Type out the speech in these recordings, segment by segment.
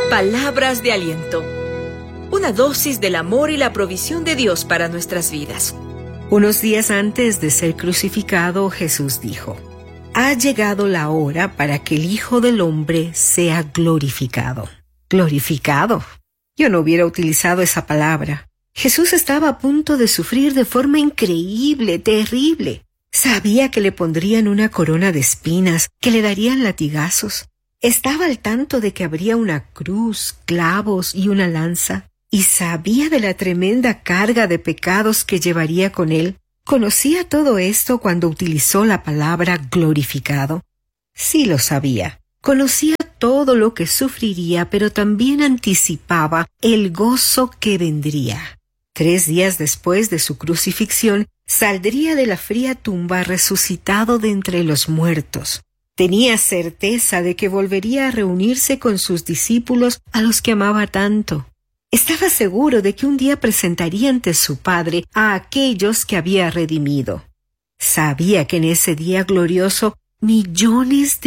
Palabras de aliento. Una dosis del amor y la provisión de Dios para nuestras vidas. Unos días antes de ser crucificado, Jesús dijo: ha llegado la hora para que el Hijo del Hombre sea glorificado. ¿Glorificado? Yo no hubiera utilizado esa palabra. Jesús estaba a punto de sufrir de forma increíble, terrible. Sabía que le pondrían una corona de espinas, que le darían latigazos. Estaba al tanto de que habría una cruz, clavos y una lanza, y sabía de la tremenda carga de pecados que llevaría con él. ¿Conocía todo esto cuando utilizó la palabra glorificado? Sí lo sabía. Conocía todo lo que sufriría, pero también anticipaba el gozo que vendría. 3 días después de su crucifixión, saldría de la fría tumba resucitado de entre los muertos. Tenía certeza de que volvería a reunirse con sus discípulos a los que amaba tanto. Estaba seguro de que un día presentaría ante su Padre a aquellos que había redimido. Sabía que en ese día glorioso millones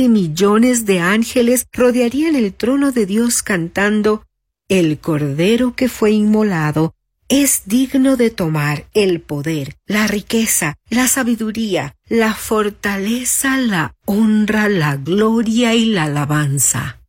de ángeles rodearían el trono de Dios cantando: el Cordero que fue inmolado es digno de tomar el poder, la riqueza, la sabiduría, la fortaleza, la honra, la gloria y la alabanza.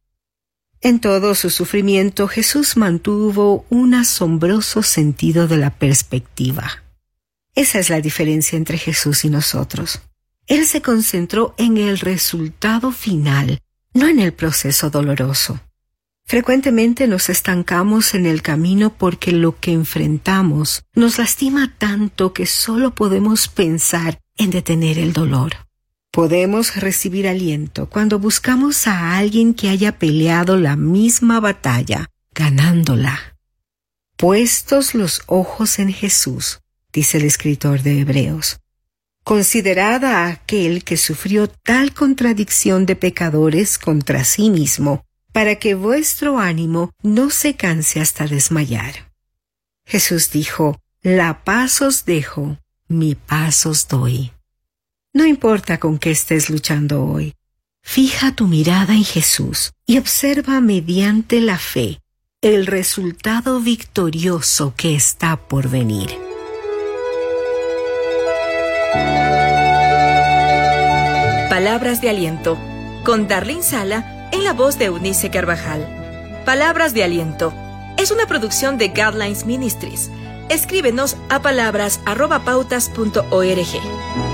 En todo su sufrimiento, Jesús mantuvo un asombroso sentido de la perspectiva. Esa es la diferencia entre Jesús y nosotros. Él se concentró en el resultado final, no en el proceso doloroso. Frecuentemente nos estancamos en el camino porque lo que enfrentamos nos lastima tanto que solo podemos pensar en detener el dolor. Podemos recibir aliento cuando buscamos a alguien que haya peleado la misma batalla, ganándola. Puestos los ojos en Jesús, dice el escritor de Hebreos. Considerad a aquel que sufrió tal contradicción de pecadores contra sí mismo, para que vuestro ánimo no se canse hasta desmayar. Jesús dijo: la paz os dejo, mi paz os doy. No importa con qué estés luchando hoy, fija tu mirada en Jesús y observa mediante la fe el resultado victorioso que está por venir. Palabras de aliento, con Darlene Sala, en la voz de Eunice Carvajal. Palabras de aliento es una producción de Guidelines Ministries. Escríbenos a palabras@pautas.org.